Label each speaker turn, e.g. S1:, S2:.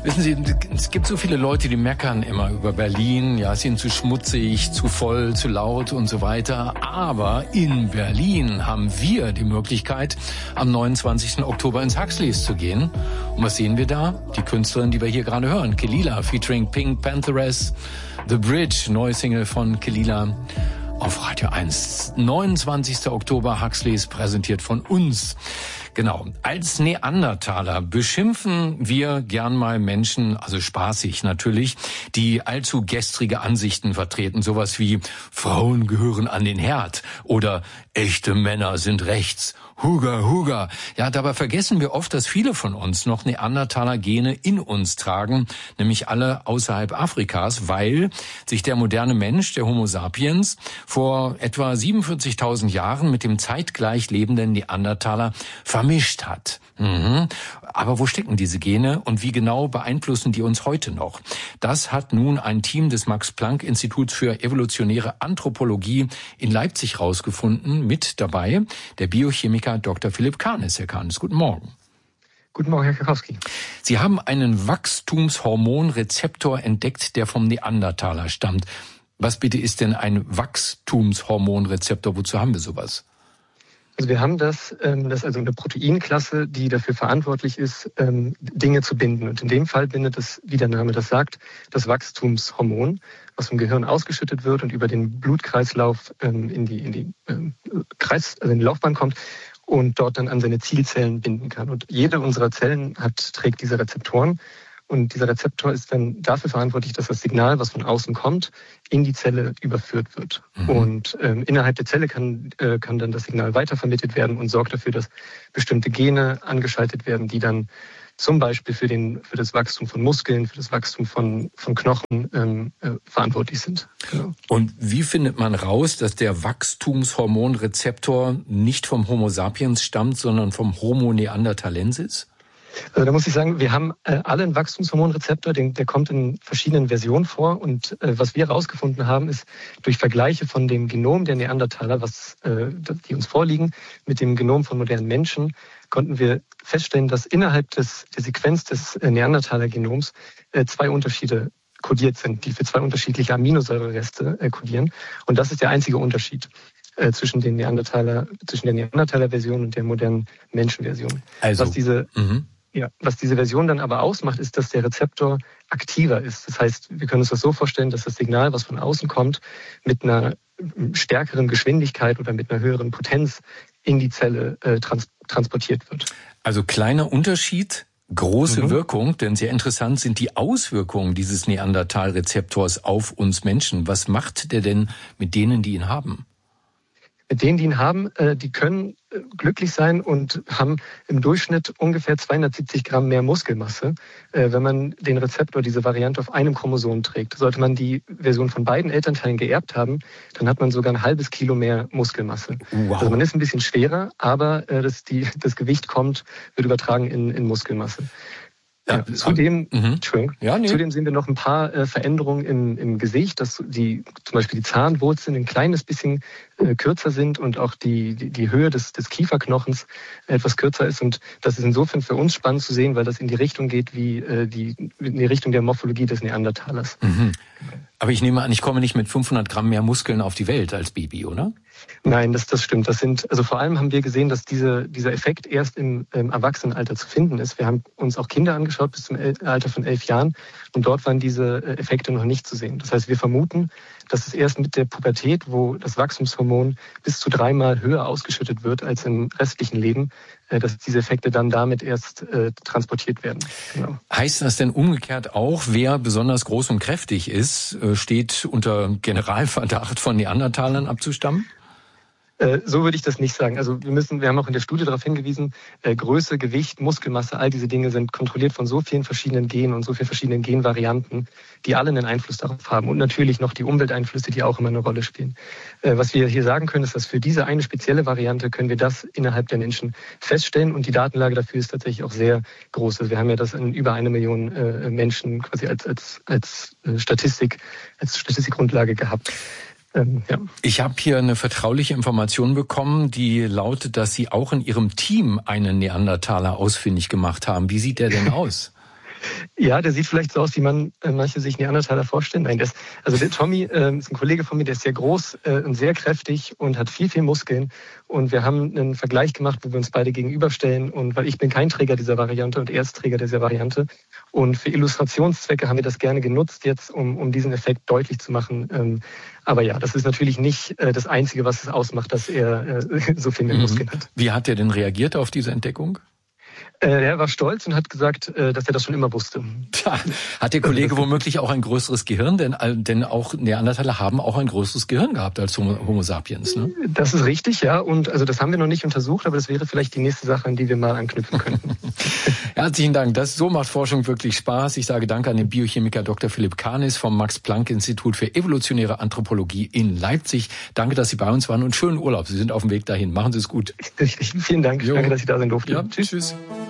S1: Wissen Sie, es gibt so viele Leute, die meckern immer über Berlin. Ja, es ist ihnen zu schmutzig, zu voll, zu laut und so weiter. Aber in Berlin haben wir die Möglichkeit, am 29. Oktober ins Huxleys zu gehen. Und was sehen wir da? Die Künstlerin, die wir hier gerade hören, Kelela, featuring Pink Pantheress, The Bridge, neue Single von Kelela. Auf Radio 1. 29. Oktober, Huxleys, präsentiert von uns. Genau. Als Neandertaler beschimpfen wir gern mal Menschen, also spaßig natürlich, die allzu gestrige Ansichten vertreten. Sowas wie Frauen gehören an den Herd oder echte Männer sind rechts. Huga, Huga. Ja, dabei vergessen wir oft, dass viele von uns noch Neandertaler-Gene in uns tragen, nämlich alle außerhalb Afrikas, weil sich der moderne Mensch, der Homo sapiens, vor etwa 47.000 Jahren mit dem zeitgleich lebenden Neandertaler vermischt hat. Aber wo stecken diese Gene und wie genau beeinflussen die uns heute noch? Das hat nun ein Team des Max-Planck-Instituts für evolutionäre Anthropologie in Leipzig rausgefunden. Mit dabei der Biochemiker Dr. Philipp Karnes. Herr Karnes, guten Morgen.
S2: Guten Morgen, Herr Kakowski.
S1: Sie haben einen Wachstumshormonrezeptor entdeckt, der vom Neandertaler stammt. Was bitte ist denn ein Wachstumshormonrezeptor? Wozu haben wir sowas?
S2: Also wir haben das ist also eine Proteinklasse, die dafür verantwortlich ist, Dinge zu binden. Und in dem Fall bindet es, wie der Name das sagt, das Wachstumshormon, was vom Gehirn ausgeschüttet wird und über den Blutkreislauf in die Laufbahn kommt und dort dann an seine Zielzellen binden kann. Und jede unserer Zellen trägt diese Rezeptoren. Und dieser Rezeptor ist dann dafür verantwortlich, dass das Signal, was von außen kommt, in die Zelle überführt wird. Und innerhalb der Zelle kann dann das Signal weitervermittelt werden und sorgt dafür, dass bestimmte Gene angeschaltet werden, die dann zum Beispiel für das Wachstum von Muskeln, für das Wachstum von Knochen verantwortlich sind. Genau.
S1: Und wie findet man raus, dass der Wachstumshormonrezeptor nicht vom Homo sapiens stammt, sondern vom Homo neanderthalensis?
S2: Also da muss ich sagen, wir haben alle einen Wachstumshormonrezeptor, der kommt in verschiedenen Versionen vor. Und was wir herausgefunden haben, ist durch Vergleiche von dem Genom der Neandertaler, die uns vorliegen, mit dem Genom von modernen Menschen, konnten wir feststellen, dass innerhalb der Sequenz des Neandertaler-Genoms zwei Unterschiede kodiert sind, die für zwei unterschiedliche Aminosäurereste kodieren. Und das ist der einzige Unterschied zwischen der Neandertaler-Version und der modernen Menschenversion.
S1: Also,
S2: was diese Version dann aber ausmacht, ist, dass der Rezeptor aktiver ist. Das heißt, wir können uns das so vorstellen, dass das Signal, was von außen kommt, mit einer stärkeren Geschwindigkeit oder mit einer höheren Potenz in die Zelle transportiert wird.
S1: Also kleiner Unterschied, große Wirkung, denn sehr interessant sind die Auswirkungen dieses Neandertal-Rezeptors auf uns Menschen. Was macht der denn mit denen, die ihn haben?
S2: Mit denen, die ihn haben, die können glücklich sein und haben im Durchschnitt ungefähr 270 Gramm mehr Muskelmasse, wenn man den Rezeptor, diese Variante, auf einem Chromosom trägt. Sollte man die Version von beiden Elternteilen geerbt haben, dann hat man sogar ein halbes Kilo mehr Muskelmasse. Wow. Also man ist ein bisschen schwerer, aber das Gewicht wird übertragen in Muskelmasse. Ja, zudem sehen wir noch ein paar Veränderungen im Gesicht, dass zum Beispiel die Zahnwurzeln ein kleines bisschen kürzer sind und auch die Höhe des Kieferknochens etwas kürzer ist. Und das ist insofern für uns spannend zu sehen, weil das in die Richtung geht wie in die Richtung der Morphologie des Neandertalers.
S1: Aber ich nehme an, ich komme nicht mit 500 Gramm mehr Muskeln auf die Welt als Baby, oder?
S2: Nein, das stimmt. Vor allem haben wir gesehen, dass dieser Effekt erst im Erwachsenenalter zu finden ist. Wir haben uns auch Kinder angeschaut bis zum Alter von 11 Jahren und dort waren diese Effekte noch nicht zu sehen. Das heißt, wir vermuten, dass es erst mit der Pubertät, wo das Wachstumshormon bis zu 3-mal höher ausgeschüttet wird als im restlichen Leben, dass diese Effekte dann damit erst transportiert werden. Genau.
S1: Heißt das denn umgekehrt auch, wer besonders groß und kräftig ist, steht unter Generalverdacht von Neandertalern abzustammen?
S2: So würde ich das nicht sagen. Also wir haben auch in der Studie darauf hingewiesen, Größe, Gewicht, Muskelmasse, all diese Dinge sind kontrolliert von so vielen verschiedenen Genen und so vielen verschiedenen Genvarianten, die alle einen Einfluss darauf haben. Und natürlich noch die Umwelteinflüsse, die auch immer eine Rolle spielen. Was wir hier sagen können, ist, dass für diese eine spezielle Variante können wir das innerhalb der Menschen feststellen. Und die Datenlage dafür ist tatsächlich auch sehr groß. Also wir haben ja das in über 1 Million Menschen quasi als Statistikgrundlage gehabt. Ja.
S1: Ich habe hier eine vertrauliche Information bekommen, die lautet, dass Sie auch in Ihrem Team einen Neandertaler ausfindig gemacht haben. Wie sieht der denn aus?
S2: Ja, der sieht vielleicht so aus, wie manche sich Neandertaler vorstellen. Nein, also der Tommy ist ein Kollege von mir, der ist sehr groß und sehr kräftig und hat viel Muskeln. Und wir haben einen Vergleich gemacht, wo wir uns beide gegenüberstellen. Und weil ich bin kein Träger dieser Variante und er ist Träger dieser Variante. Und für Illustrationszwecke haben wir das gerne genutzt jetzt, um diesen Effekt deutlich zu machen. Aber ja, das ist natürlich nicht das Einzige, was es ausmacht, dass er so viel mehr Muskeln hat.
S1: Wie hat er denn reagiert auf diese Entdeckung?
S2: Er war stolz und hat gesagt, dass er das schon immer wusste.
S1: Tja, hat der Kollege womöglich auch ein größeres Gehirn? Denn auch Neandertaler haben auch ein größeres Gehirn gehabt als Homo sapiens, ne?
S2: Das ist richtig, ja. Und also das haben wir noch nicht untersucht, aber das wäre vielleicht die nächste Sache, an die wir mal anknüpfen könnten.
S1: Herzlichen Dank. So macht Forschung wirklich Spaß. Ich sage Danke an den Biochemiker Dr. Philipp Kanis vom Max-Planck-Institut für evolutionäre Anthropologie in Leipzig. Danke, dass Sie bei uns waren und schönen Urlaub. Sie sind auf dem Weg dahin. Machen Sie es gut.
S2: Vielen Dank. Danke, dass ich da sein durfte.
S1: Ja, tschüss.